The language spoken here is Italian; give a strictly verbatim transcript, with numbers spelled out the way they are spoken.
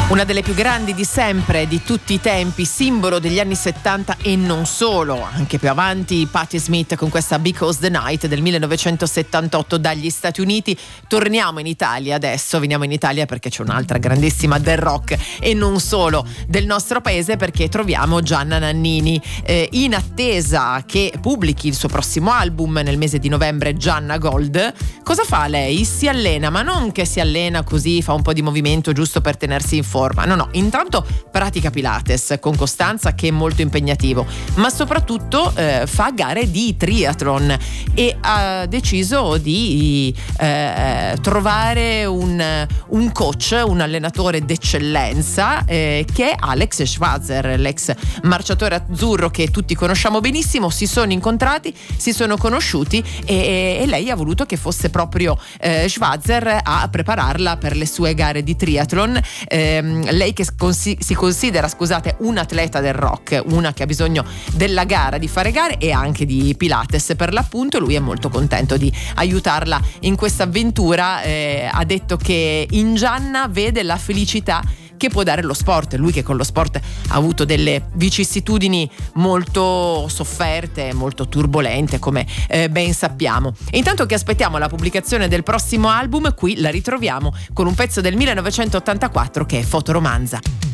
Una delle più grandi di sempre, di tutti i tempi, simbolo degli anni settanta e non solo, anche più avanti Patti Smith con questa Because the Night del millenovecentosettantotto dagli Stati Uniti. Torniamo in Italia adesso, veniamo in Italia perché c'è un'altra grandissima del rock e non solo del nostro paese, perché troviamo Gianna Nannini. Eh, in attesa che pubblichi il suo prossimo album nel mese di novembre, Gianna Gold, cosa fa lei? Si allena, ma non che si allena così, fa un po' di movimento giusto per tenersi in forma. No, no, intanto pratica Pilates con costanza, che è molto impegnativo, ma soprattutto eh, fa gare di triathlon e ha deciso di eh, trovare un, un coach, un allenatore d'eccellenza eh, che è Alex Schwarzer, l'ex marciatore azzurro che tutti conosciamo benissimo. Si sono incontrati, si sono conosciuti e, e lei ha voluto che fosse proprio eh, Schwarzer a prepararla per le sue gare di triathlon. Eh, lei che consi- si considera, scusate, un atleta del rock, una che ha bisogno della gara, di fare gare e anche di Pilates per l'appunto. Lui è molto contento di aiutarla in questa avventura. Eh, ha detto che in Gianna vede la felicità che può dare lo sport, lui che con lo sport ha avuto delle vicissitudini molto sofferte, molto turbolente, come eh, ben sappiamo. E intanto che aspettiamo la pubblicazione del prossimo album, qui la ritroviamo con un pezzo del millenovecentottantaquattro che è Fotoromanza.